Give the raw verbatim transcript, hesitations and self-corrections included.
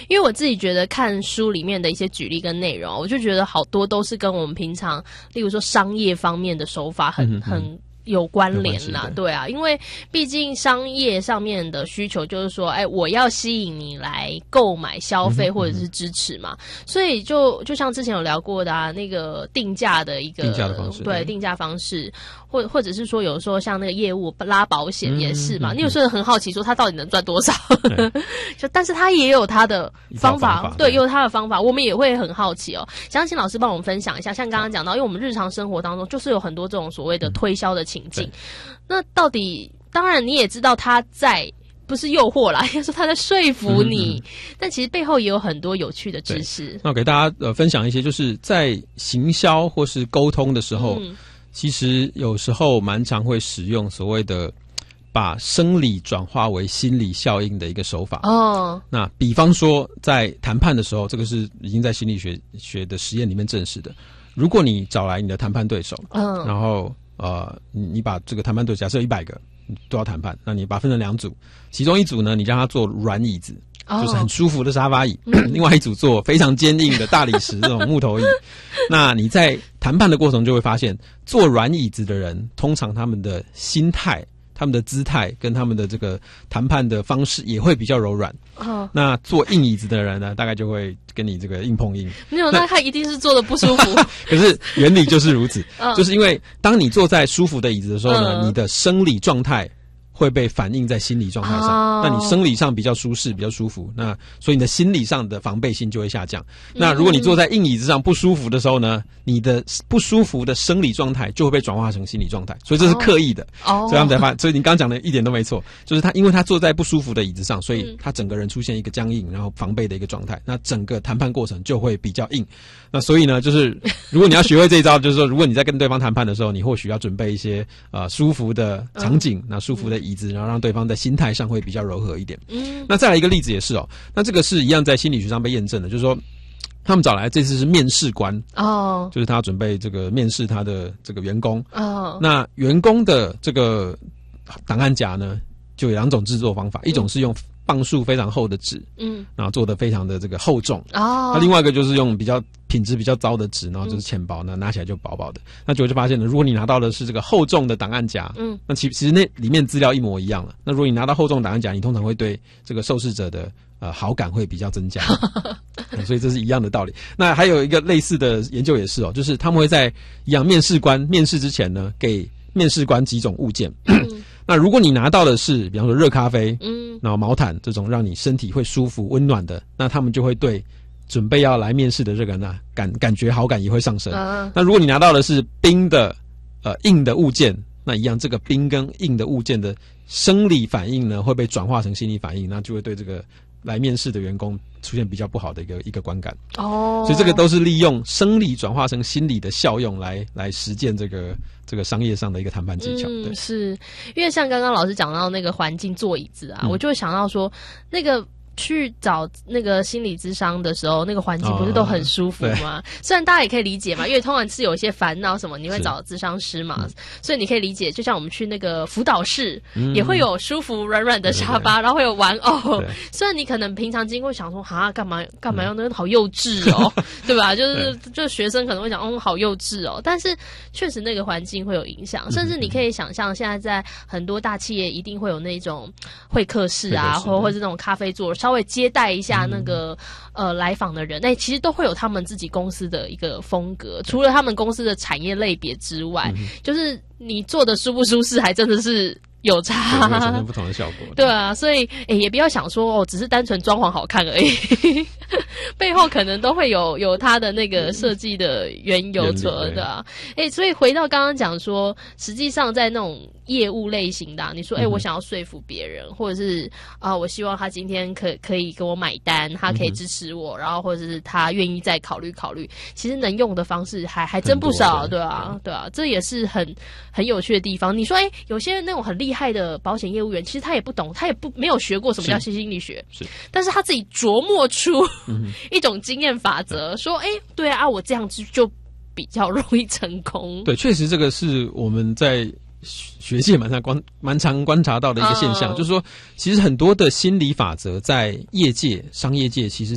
因为我自己觉得看书里面的一些举例跟内容，我就觉得好多都是跟我们平常，例如说商业方面的手法很、嗯、很。有关联啦，对啊，因为毕竟商业上面的需求就是说，哎，我要吸引你来购买、消费或者是支持嘛，嗯嗯、所以就就像之前有聊过的啊，那个定价的一个定价的方式， 对，定价方式，或或者是说，有时候像那个业务拉保险也是嘛，嗯嗯嗯、你有时候很好奇说他到底能赚多少，就但是他也有他的方法， 方法对，也有他的方法，我们也会很好奇哦。想请老师帮我们分享一下，像刚刚讲到，因为我们日常生活当中就是有很多这种所谓的推销的情境。那到底，当然你也知道他在不是诱惑啦，应该说他在说服你，嗯嗯但其实背后也有很多有趣的知识。 那我给大家呃分享一些，就是在行销或是沟通的时候，嗯、其实有时候蛮常会使用所谓的把生理转化为心理效应的一个手法。哦，那比方说在谈判的时候，这个是已经在心理学学的实验里面证实的。如果你找来你的谈判对手，嗯，然后呃，你你把这个谈判对手假设有一百个都要谈判，那你把它分成两组，其中一组呢，你让他坐软椅子，哦、就是很舒服的沙发椅，嗯、另外一组坐非常坚硬的大理石这种木头椅。那你在谈判的过程就会发现，坐软椅子的人，通常他们的心态、他们的姿态跟他们的这个谈判的方式也会比较柔软。哦，那坐硬椅子的人呢，大概就会跟你这个硬碰硬。 没有，那他一定是坐的不舒服。 可是原理就是如此，哦、就是因为当你坐在舒服的椅子的时候呢，嗯、你的生理状态会被反映在心理状态上。哦、那你生理上比较舒适、比较舒服，那所以你的心理上的防备心就会下降。嗯、那如果你坐在硬椅子上不舒服的时候呢，你的不舒服的生理状态就会被转化成心理状态，所以这是刻意的。哦，所以他们才发现，所以你刚刚讲的一点都没错，就是他因为他坐在不舒服的椅子上，所以他整个人出现一个僵硬，然后防备的一个状态，那整个谈判过程就会比较硬。那所以呢，就是如果你要学会这一招，就是说，如果你在跟对方谈判的时候，你或许要准备一些呃舒服的场景，那舒服的椅子，然后让对方在心态上会比较柔和一点。嗯，那再来一个例子也是哦，那这个是一样在心理学上被验证的，就是说他们找来这次是面试官哦，就是他要准备这个面试他的这个员工哦。那员工的这个档案夹呢，就有两种制作方法，嗯、一种是用磅数非常厚的纸，嗯，然后做的非常的这个厚重哦。那另外一个就是用比较品质比较糟的纸，然后就是浅薄，那拿起来就薄薄的。那结果就发现了，如果你拿到的是这个厚重的档案夹，嗯，那其其实那里面资料一模一样了。那如果你拿到厚重档案夹，你通常会对这个受试者的呃好感会比较增加，所以这是一样的道理。那还有一个类似的研究也是哦，就是他们会在一样面试官面试之前呢，给面试官几种物件。嗯那如果你拿到的是，比方说热咖啡，嗯，然后毛毯这种让你身体会舒服、温暖的，那他们就会对准备要来面试的这个人啊，感感觉好感也会上升。啊、那如果你拿到的是冰的、呃硬的物件，那一样，这个冰跟硬的物件的生理反应呢，会被转化成心理反应，那就会对这个来面试的员工出现比较不好的一个一个观感。哦，所以这个都是利用生理转化成心理的效用来来实践这个。这个商业上的一个谈判技巧， 嗯，是因为像刚刚老师讲到那个环境坐椅子啊，嗯、我就会想到说，那个去找那个心理咨商的时候，那个环境不是都很舒服吗？哦、虽然大家也可以理解嘛，因为通常是有一些烦恼什么，你会找咨商师嘛，嗯、所以你可以理解。就像我们去那个辅导室，嗯、也会有舒服软软的沙发，然后会有玩偶。虽然你可能平常经过想说，哈，干嘛干嘛要那个好幼稚哦，对吧？就是就学生可能会讲，嗯，好幼稚哦。但是确实那个环境会有影响，甚至你可以想象，现在在很多大企业一定会有那种会客室啊，或或是那种咖啡座。稍微接待一下那个、嗯、呃来访的人，那其实都会有他们自己公司的一个风格。除了他们公司的产业类别之外，嗯、就是你做的舒不舒适，还真的是有差， 会产生不同的效果。 对啊，所以诶也不要想说哦，只是单纯装潢好看而已，背后可能都会有有它的那个设计的缘由存的啊。诶，所以回到刚刚讲说，实际上在那种业务类型的、啊，你说诶、欸、我想要说服别人，或者是啊、呃、我希望他今天可可以给我买单，他可以支持我，嗯、然后或者是他愿意再考虑考虑，其实能用的方式还还真不少，对啊对啊，这也是很很有趣的地方。你说诶、欸、有些那种很厉害的保险业务员，其实他也不懂，他也不没有学过什么叫心理学，是，但是他自己琢磨出、嗯、一种经验法则，嗯、说诶、欸、对啊，我这样子就比较容易成功。 对，确实这个是我们在学界蛮常观蛮常观察到的一个现象， uh, 就是说，其实很多的心理法则在业界、商业界其实